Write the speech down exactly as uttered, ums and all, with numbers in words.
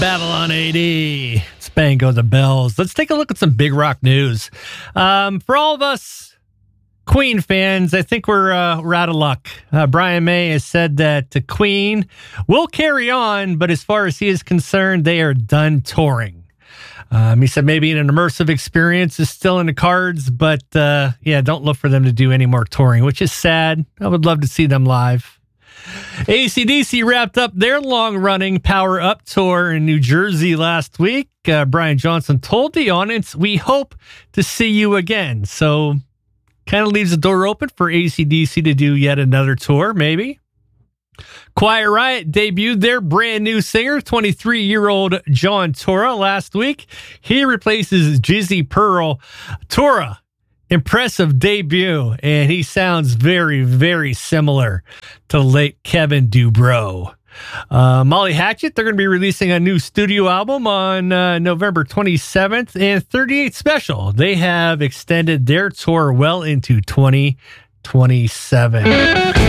Babylon A D. Spango the Bells. Let's take a look at some big rock news. Um, for all of us Queen fans, I think we're, uh, we're out of luck. Uh, Brian May has said that the Queen will carry on, but as far as he is concerned, they are done touring. Um, he said maybe an immersive experience is still in the cards, but uh, yeah, don't look for them to do any more touring, which is sad. I would love to see them live. A C D C wrapped up their long-running Power Up tour in New Jersey last week. Uh, Brian Johnson told the audience, "We hope to see you again." So kind of leaves the door open for A C D C to do yet another tour, maybe. Quiet Riot debuted their brand new singer, twenty-three-year-old John Tora, last week. He replaces Jizzy Pearl. Tora, impressive debut, and he sounds very, very similar to late Kevin Dubrow. Uh, Molly Hatchet, they're going to be releasing a new studio album on uh, November twenty-seventh, and thirty-eight Special. They have extended their tour well into twenty twenty-seven.